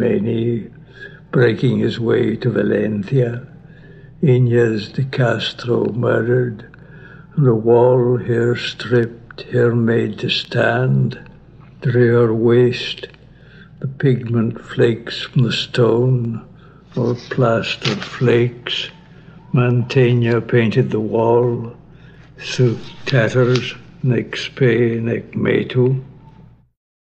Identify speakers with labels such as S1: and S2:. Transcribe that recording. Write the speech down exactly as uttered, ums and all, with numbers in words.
S1: many, breaking his way to Valencia. Inez de Castro murdered, and the wall here stripped, here made to stand. Through her waist, the pigment flakes from the stone, or plastered flakes. Mantegna painted the wall, through tatters, nec spe, nec metu.